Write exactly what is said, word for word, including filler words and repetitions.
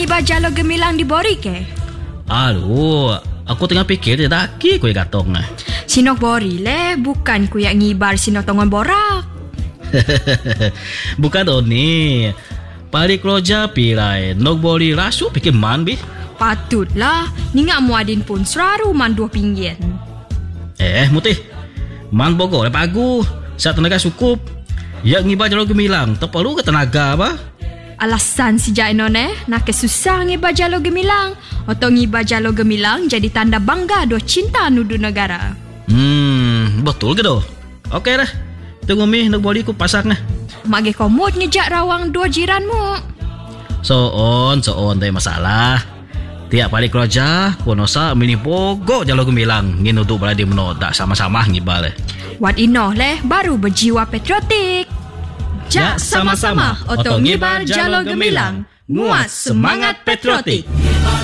ngibar jalo gemilang di Bori ke? Aduh, aku tengah fikir dia daki kuih gatong. Sinok Bori le, bukan ku yang ngibar sinok tongon borak. Bukan Doni. Palik roja pirai, nok Bori rasu pikir man bi. Patutlah, ni ngak muadin pun seraru man dua pinggian. Eh, mutih. Man bogo le pagu. Saat tenaga cukup. Ya ngibar jalo gemilang, tak perlu ke tenaga apa? Alasan si Jainon eh, nak kesusah ngibar jalo gemilang. Atau ngibar jalo gemilang jadi tanda bangga do cinta nudu negara. Hmm, betul ke doh? Okey dah. Tunggu mi nak Bori ku pasak nah. Mak ge komod ngejak rawang dua jiranmu. So on, so on tak masalah. Tiap balik kerja, konosa mini bogo jalo gemilang. Ngin untuk berada menodak sama-sama ngibar le. Wat inoh leh baru berjiwa patriotik. Jak sama-sama otong ngibar jalo gemilang. Nguat semangat patriotik.